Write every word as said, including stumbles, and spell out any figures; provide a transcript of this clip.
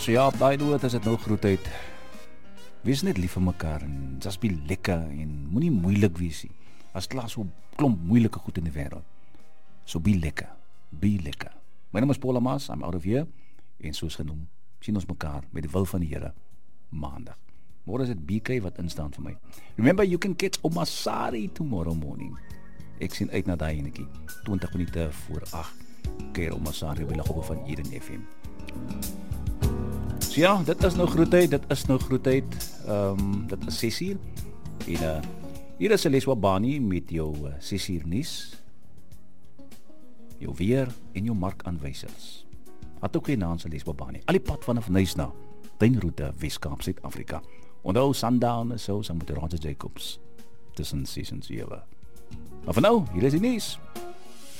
So ja, op daai noot is dit nou groet uit. Wees net lief vir mekaar en just be lekker en moenie moeilik wees nie. As klaar so klomp moeilike goed in die wêreld. So be lekker, be lekker. My naam is Paul Amas, I'm out of here. En soos genoem, sien ons mekaar met die wil van die Here maandag. Môre is dit B K wat instaan vir my. Remember, you can catch Omasari tomorrow morning. Ek sien uit na daai enetjie. twintig minute voor agt. Keer Omasari by Lagogo van Eden F M. So ja, dit is nou groetheid, dit is nou groetheid. Ehm um, dit is ses uur. En uh, hier is Leswa Bani met jou uh, ses uur nuus. Jou weer en jou markaanwysers. Had ook geen naam se Leswa Bani. Al die pad vanaf Nysna, tuinroete Weskaap, Suid-Afrika. Onthou Sundown is so, saam met Roger Jacobs tussen ses en sewe. Maar vir nou, hier is die nuus.